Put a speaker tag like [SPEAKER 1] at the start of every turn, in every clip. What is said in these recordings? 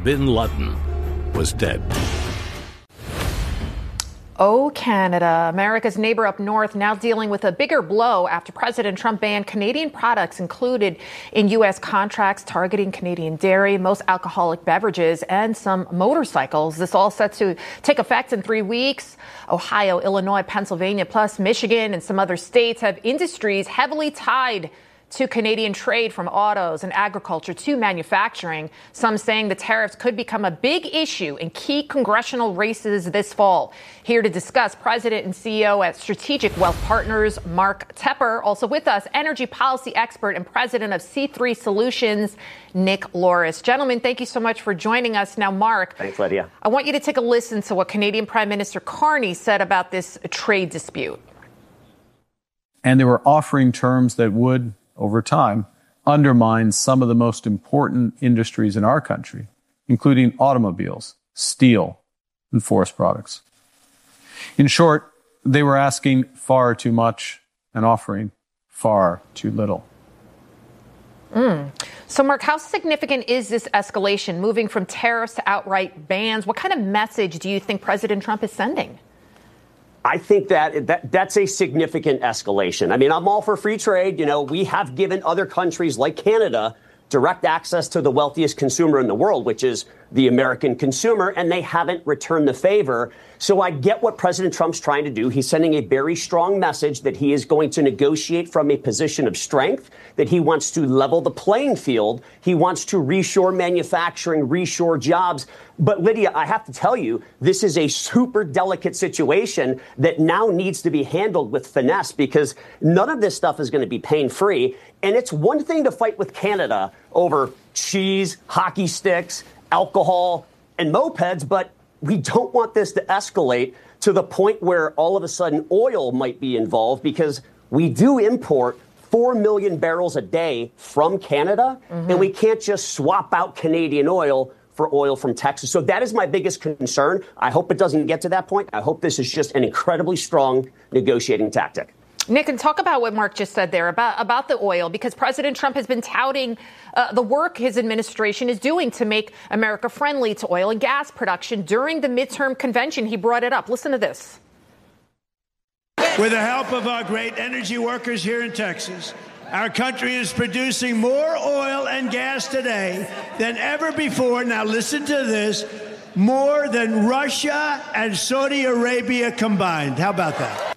[SPEAKER 1] bin Laden was dead.
[SPEAKER 2] Oh, Canada, America's neighbor up north, now dealing with a bigger blow after President Trump banned Canadian products included in U.S. contracts targeting Canadian dairy, most alcoholic beverages, and some motorcycles. This all set to take effect in 3 weeks. Ohio, Illinois, Pennsylvania, plus Michigan and some other states have industries heavily tied to Canadian trade, from autos and agriculture to manufacturing. Some saying the tariffs could become a big issue in key congressional races this fall. Here to discuss, President and CEO at Strategic Wealth Partners, Mark Tepper. Also with us, energy policy expert and president of C3 Solutions, Nick Loris. Gentlemen, thank you so much for joining us. Now, Mark.
[SPEAKER 3] Thanks, Lydia.
[SPEAKER 2] I want you to take a listen to what Canadian Prime Minister Carney said about this trade dispute.
[SPEAKER 4] And they were offering terms that would, over time, undermines some of the most important industries in our country, including automobiles, steel, and forest products. In short, they were asking far too much and offering far too little.
[SPEAKER 2] So, Mark, how significant is this escalation, moving from tariffs to outright bans? What kind of message do you think President Trump is sending?
[SPEAKER 3] I think that's a significant escalation. I mean, I'm all for free trade. You know, we have given other countries like Canada direct access to the wealthiest consumer in the world, which is the American consumer, and they haven't returned the favor. So I get what President Trump's trying to do. He's sending a very strong message that he is going to negotiate from a position of strength, that he wants to level the playing field. He wants to reshore manufacturing, reshore jobs. But Lydia, I have to tell you, this is a super delicate situation that now needs to be handled with finesse, because none of this stuff is going to be pain-free. And it's one thing to fight with Canada over cheese, hockey sticks, alcohol, and mopeds, but we don't want this to escalate to the point where all of a sudden oil might be involved, because we do import 4 million barrels a day from Canada, and we can't just swap out Canadian oil for oil from Texas. So that is my biggest concern. I hope it doesn't get to that point. I hope this is just an incredibly strong negotiating tactic.
[SPEAKER 2] Nick, and talk about what Mark just said there about the oil, because President Trump has been touting the work his administration is doing to make America friendly to oil and gas production. During the midterm convention, he brought it up. Listen to this.
[SPEAKER 5] With the help of our great energy workers here in Texas, our country is producing more oil and gas today than ever before. Now listen to this. More than Russia and Saudi Arabia combined. How about that?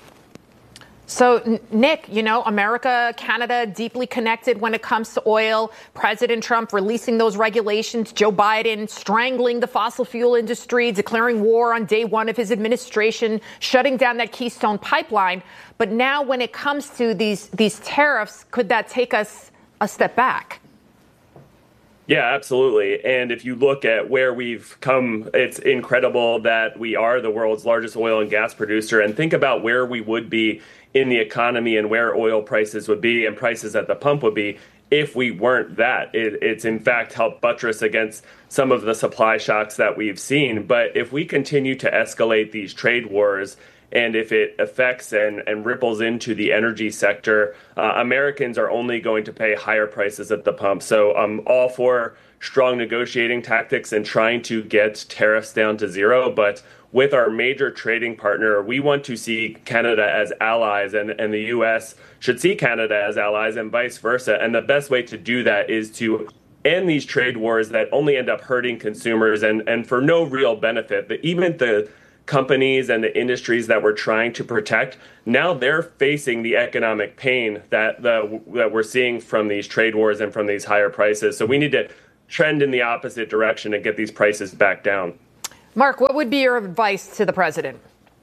[SPEAKER 2] So, Nick, you know, America, Canada, deeply connected when it comes to oil. President Trump releasing those regulations, Joe Biden strangling the fossil fuel industry, declaring war on day one of his administration, shutting down that Keystone pipeline. But now when it comes to these tariffs, could that take us a step back?
[SPEAKER 6] Yeah, absolutely. And if you look at where we've come, it's incredible that we are the world's largest oil and gas producer. And think about where we would be in the economy and where oil prices would be and prices at the pump would be if we weren't that. It's in fact helped buttress against some of the supply shocks that we've seen. But if we continue to escalate these trade wars, and if it affects and ripples into the energy sector, Americans are only going to pay higher prices at the pump. So I'm all for strong negotiating tactics and trying to get tariffs down to zero. But with our major trading partner, we want to see Canada as allies, and the U.S. should see Canada as allies and vice versa. And the best way to do that is to end these trade wars that only end up hurting consumers and for no real benefit. But even the companies and the industries that we're trying to protect, now they're facing the economic pain that we're seeing from these trade wars and from these higher prices. So we need to trend in the opposite direction and get these prices back down.
[SPEAKER 2] Mark, what would be your advice to the president?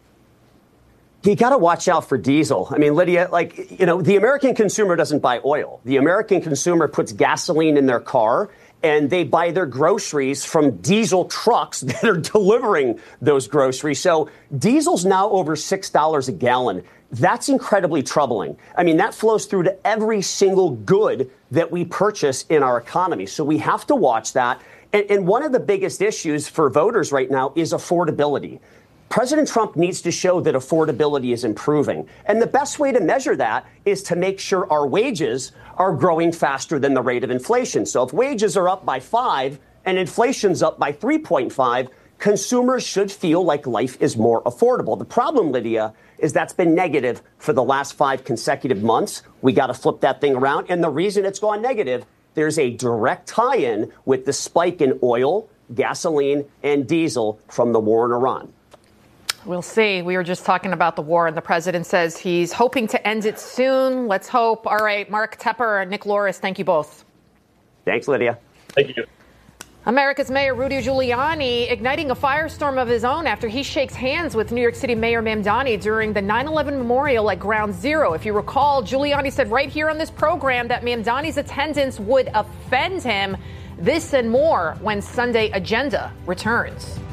[SPEAKER 3] You got to watch out for diesel. I mean, Lydia, the American consumer doesn't buy oil. The American consumer puts gasoline in their car, and they buy their groceries from diesel trucks that are delivering those groceries. So diesel's now over $6 a gallon. That's incredibly troubling. I mean, that flows through to every single good that we purchase in our economy. So we have to watch that. And one of the biggest issues for voters right now is affordability. President Trump needs to show that affordability is improving. And the best way to measure that is to make sure our wages are growing faster than the rate of inflation. So if wages are up by 5 and inflation's up by 3.5, consumers should feel like life is more affordable. The problem, Lydia, is that's been negative for the last 5 consecutive months. We got to flip that thing around. And the reason it's gone negative, there's a direct tie-in with the spike in oil, gasoline, and diesel from the war in Iran.
[SPEAKER 2] We'll see. We were just talking about the war, and the president says he's hoping to end it soon. Let's hope. All right, Mark Tepper and Nick Loris, thank you both.
[SPEAKER 3] Thanks, Lydia.
[SPEAKER 6] Thank you.
[SPEAKER 2] America's Mayor Rudy Giuliani igniting a firestorm of his own after he shakes hands with New York City Mayor Mamdani during the 9/11 memorial at Ground Zero. If you recall, Giuliani said right here on this program that Mamdani's attendance would offend him. This and more when Sunday Agenda returns.